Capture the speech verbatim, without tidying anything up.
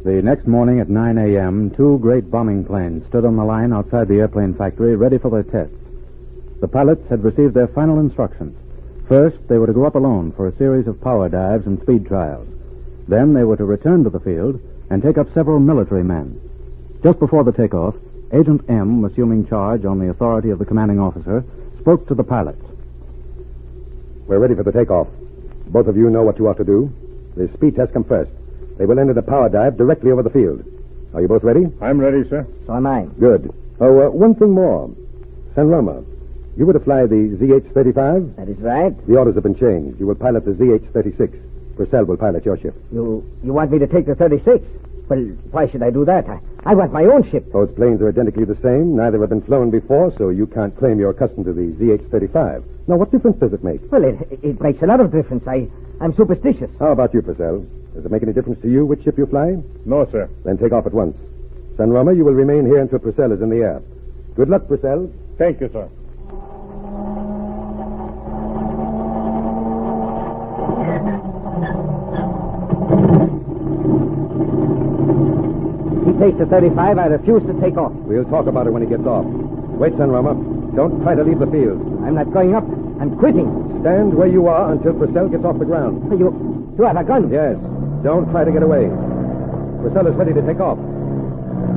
The next morning at nine a.m., two great bombing planes stood on the line outside the airplane factory ready for their tests. The pilots had received their final instructions. First, they were to go up alone for a series of power dives and speed trials. Then they were to return to the field and take up several military men. Just before the takeoff, Agent M, assuming charge on the authority of the commanding officer, spoke to the pilots. We're ready for the takeoff. Both of you know what you ought to do. The speed test come first. They will end in a power dive directly over the field. Are you both ready? I'm ready, sir. So am I. Good. Oh, uh, one thing more. San Roma, you were to fly the Z H thirty-five? That is right. The orders have been changed. You will pilot the Z H thirty-six. Purcell will pilot your ship. You you want me to take the thirty-six? Well, why should I do that? I, I want my own ship. Both planes are identically the same. Neither have been flown before, so you can't claim you're accustomed to the Z H thirty-five. Now, what difference does it make? Well, it, it makes a lot of difference. I, I'm superstitious. How about you, Purcell? Does it make any difference to you which ship you fly? No, sir. Then take off at once. San Roma, you will remain here until Purcell is in the air. Good luck, Purcell. Thank you, sir. He takes the thirty-five. I refuse to take off. We'll talk about it when he gets off. Wait, San Roma. Don't try to leave the field. I'm not going up. I'm quitting. Stand where you are until Purcell gets off the ground. You, you have a gun? Yes. Don't try to get away. Purcell is ready to take off.